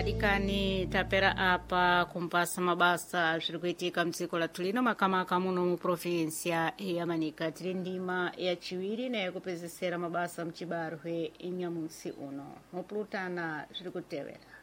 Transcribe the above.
adikani tapera apa kumpasa mabasa zviri kuitika mdziko lathu lino makamaka muno mu provinsia ya Manika tili ndima yachiwiri na yakupezesera mabasa mchibarwe inyamusi uno mupulutana zviri kutevera.